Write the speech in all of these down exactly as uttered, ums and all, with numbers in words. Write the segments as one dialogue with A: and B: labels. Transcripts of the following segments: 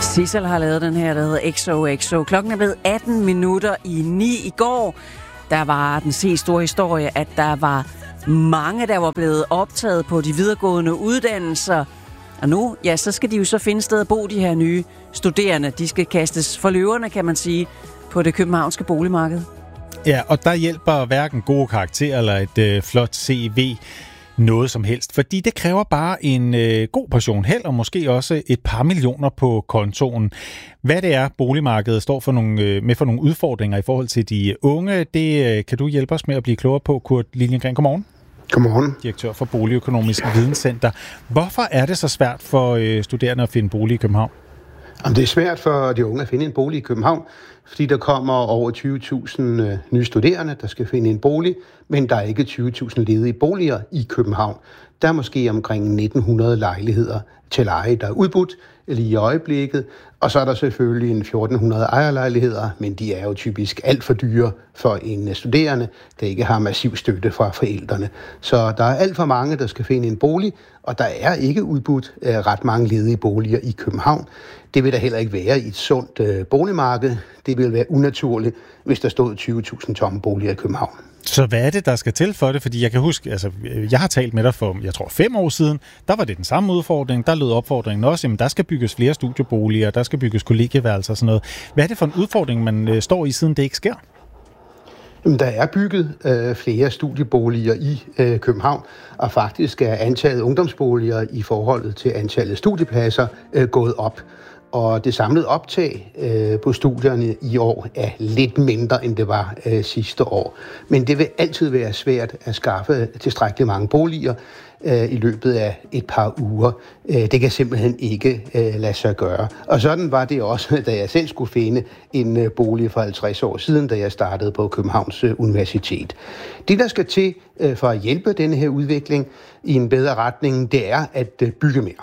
A: Sissel har lavet den her, der hedder X O X O. Klokken er blevet atten minutter i ni. I går, der var den se store historie, at der var mange, der var blevet optaget på de videregående uddannelser. Og nu, ja, så skal de jo så finde sted at bo, de her nye studerende. De skal kastes for løverne, kan man sige, på det københavnske boligmarked.
B: Ja, og der hjælper hverken gode karakterer eller et øh, flot C V noget som helst, fordi det kræver bare en øh, god portion held, og måske også et par millioner på kontoen. Hvad det er, boligmarkedet står for nogle, øh, med for nogle udfordringer i forhold til de unge, det øh, kan du hjælpe os med at blive klogere på, Kurt Lilliengren. Godmorgen.
C: Godmorgen.
B: Direktør for Boligøkonomisk Videnscenter. Hvorfor er det så svært for øh, studerende at finde bolig i København?
C: Jamen, det er svært for de unge at finde en bolig i København, fordi der kommer over tyve tusind øh, nye studerende, der skal finde en bolig, men der er ikke tyve tusind ledige boliger i København. Der er måske omkring nitten hundrede lejligheder til leje, der er udbudt lige i øjeblikket, og så er der selvfølgelig en fjorten hundrede ejerlejligheder, men de er jo typisk alt for dyre for en studerende, der ikke har massiv støtte fra forældrene. Så der er alt for mange, der skal finde en bolig, og der er ikke udbudt øh, ret mange ledige boliger i København. Det vil der heller ikke være i et sundt øh, boligmarked. Det vil være unaturligt, hvis der stod tyve tusind tomme boliger i København.
B: Så hvad er det, der skal til for det? Fordi jeg kan huske, altså, jeg har talt med dig for, jeg tror, fem år siden. Der var det den samme udfordring. Der lød opfordringen også, jamen der skal bygges flere studieboliger, der skal bygges kollegieværelser og sådan noget. Hvad er det for en udfordring, man øh, står i, siden det ikke sker?
C: Jamen, der er bygget øh, flere studieboliger i øh, København, og faktisk er antallet ungdomsboliger i forhold til antallet studiepladser øh, gået op. Og det samlede optag øh, på studierne i år er lidt mindre, end det var øh, sidste år. Men det vil altid være svært at skaffe tilstrækkeligt mange boliger øh, i løbet af et par uger. Øh, det kan simpelthen ikke øh, lade sig gøre. Og sådan var det også, da jeg selv skulle finde en øh, bolig for halvtreds år siden, da jeg startede på Københavns øh, Universitet. Det, der skal til øh, for at hjælpe denne her udvikling i en bedre retning, det er at øh, bygge mere.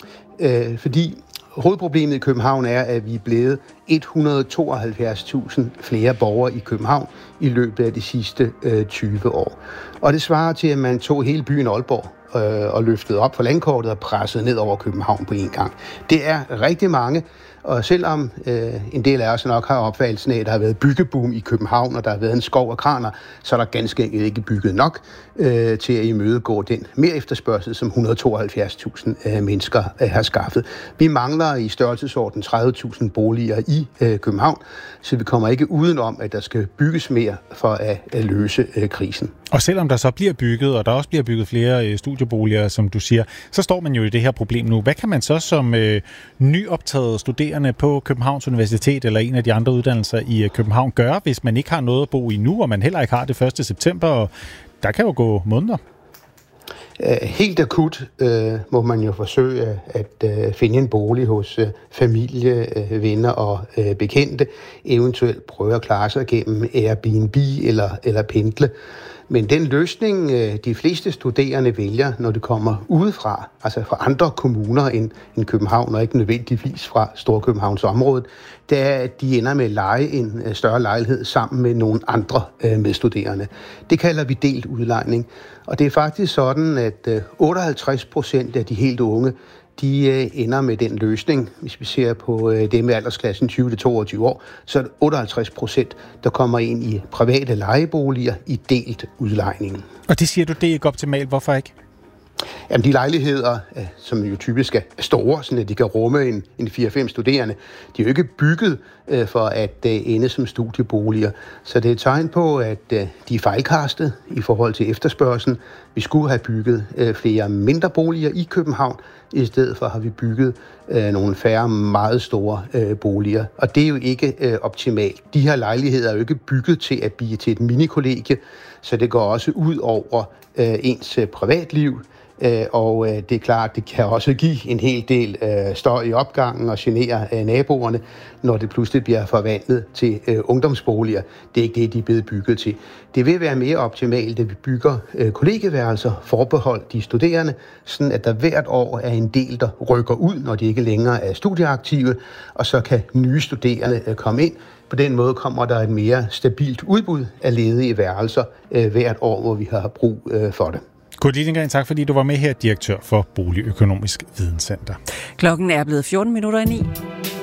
C: Øh, fordi hovedproblemet i København er, at vi er blevet et hundrede og tooghalvfjerds tusind flere borgere i København i løbet af de sidste øh, tyve år. Og det svarer til, at man tog hele byen Aalborg øh, og løftede op for landkortet og pressede ned over København på en gang. Det er rigtig mange, og selvom øh, en del af os nok har opfattelsen af, at der har været byggeboom i København, og der har været en skov af kraner, så er der ganske enkelt ikke bygget nok øh, til at imødegå den mere efterspørgsel, som et hundrede og tooghalvfjerds tusind øh, mennesker øh, har skaffet. Vi mangler i størrelsesorden tredive tusind boliger i øh, København, så vi kommer ikke udenom, at der skal bygges mere for at, at løse øh, krisen.
B: Og selvom der så bliver bygget, og der også bliver bygget flere øh, studieboliger, som du siger, så står man jo i det her problem nu. Hvad kan man så som øh, nyoptaget studerende på Københavns Universitet eller en af de andre uddannelser i øh, København gøre, hvis man ikke har noget at bo i nu, og man heller ikke har det første september, og der kan jo gå måneder?
C: Helt akut øh, må man jo forsøge at øh, finde en bolig hos øh, familie, øh, venner og øh, bekendte, eventuelt prøve at klare sig gennem Airbnb eller, eller pendle. Men den løsning, øh, de fleste studerende vælger, når det kommer udefra, altså fra andre kommuner end, end København, og ikke nødvendigvis fra Storkøbenhavns område, det er, at de ender med at leje en øh, større lejlighed sammen med nogle andre øh, medstuderende. Det kalder vi delt udlejning. Og det er faktisk sådan, at øh, otteoghalvtreds procent af de helt unge, de øh, ender med den løsning. Hvis vi ser på øh, det med aldersklassen tyve til toogtyve år, så er det otteoghalvtreds procent, der kommer ind i private lejeboliger i delt udlejning.
B: Og det siger du, det er ikke optimalt. Hvorfor ikke?
C: Jamen, de lejligheder, som jo typisk er store, sådan at de kan rumme en, en fire fem studerende, de er jo ikke bygget øh, for at øh, ende som studieboliger. Så det er et tegn på, at øh, de er fejlkastet i forhold til efterspørgselen. Vi skulle have bygget øh, flere mindre boliger i København. I stedet for har vi bygget øh, nogle færre, meget store øh, boliger. Og det er jo ikke øh, optimalt. De her lejligheder er jo ikke bygget til at blive til et minikollegie, så det går også ud over øh, ens øh, privatliv. Øh, og øh, det er klart, det kan også give en hel del øh, støj i opgangen og genere øh, naboerne, når det pludselig bliver forvandlet til øh, ungdomsboliger. Det er ikke det, de er blevet bygget til. Det vil være mere optimalt, at vi bygger øh, kollegieværelser forbeholdt de studerende, sådan at der hvert år er en del, der rykker ud, når de ikke længere er studieaktive, og så kan nye studerende øh, komme ind. På den måde kommer der et mere stabilt udbud af ledige værelser øh, hvert år, hvor vi har brug øh, for det.
B: Kurt Lilliengren, tak fordi du var med her, direktør for Boligøkonomisk Videnscenter.
A: Klokken er blevet fjorten minutter i ni.